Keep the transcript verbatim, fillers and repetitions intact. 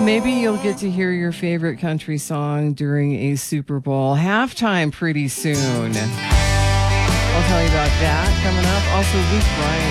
Maybe you'll get to hear your favorite country song during a Super Bowl halftime pretty soon. I'll tell you about that coming up. Also, Luke Bryan